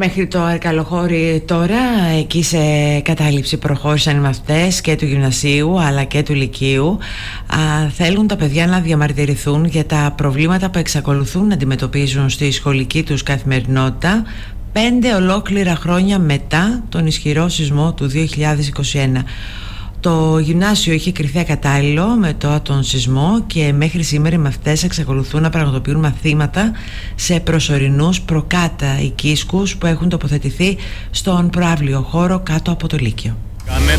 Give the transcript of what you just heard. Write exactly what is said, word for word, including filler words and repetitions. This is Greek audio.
Μέχρι το Αρκαλοχώρι τώρα, εκεί σε κατάληψη προχώρησαν οι μαθητές και του γυμνασίου αλλά και του λυκείου. Α, θέλουν τα παιδιά να διαμαρτυρηθούν για τα προβλήματα που εξακολουθούν να αντιμετωπίζουν στη σχολική τους καθημερινότητα πέντε ολόκληρα χρόνια μετά τον ισχυρό σεισμό του δύο χιλιάδες είκοσι ένα. Το γυμνάσιο είχε κριθεί ακατάλληλο με το τον σεισμό και μέχρι σήμερα οι μαθητές εξακολουθούν να πραγματοποιούν μαθήματα σε προσωρινούς προκάτα οικίσκους που έχουν τοποθετηθεί στον προαύλιο χώρο κάτω από το Λύκειο. Κάνε